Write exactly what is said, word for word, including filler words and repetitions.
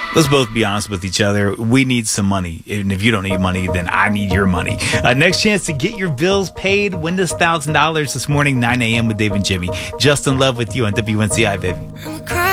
Let's both be honest with each other. We need some money. And if you don't need money, then I need your money. Uh, next chance to get your bills paid. Win this one thousand dollars this morning, nine a.m. with Dave and Jimmy. Just in Love with you on W N C I, baby.